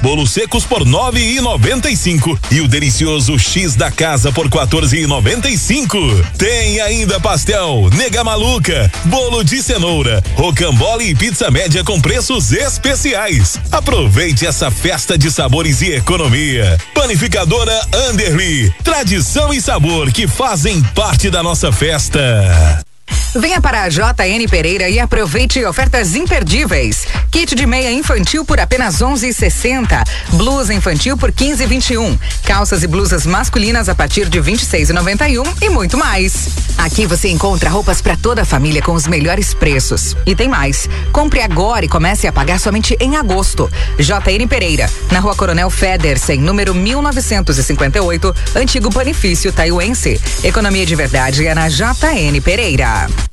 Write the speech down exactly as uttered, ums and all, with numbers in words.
bolos secos por nove e noventa e cinco e o delicioso X da casa por quatorze e noventa e cinco. Tem ainda pastel, nega maluca, bolo de cenoura, rocambole e pizza média com preços especiais. Aproveite essa festa de sabores e economia. Panificadora Anderly, tradição e sabor que fazem parte da nossa festa. Venha para a J N Pereira e aproveite ofertas imperdíveis. Kit de meia infantil por apenas onze e sessenta. Blusa infantil por quinze e vinte e um. Calças e blusas masculinas a partir de vinte e seis e noventa e um e muito mais. Aqui você encontra roupas para toda a família com os melhores preços. E tem mais. Compre agora e comece a pagar somente em agosto. J N Pereira, na Rua Coronel Federsen, número mil novecentos e cinquenta e oito, antigo Panifício Taiuense. Economia de verdade é na J N Pereira.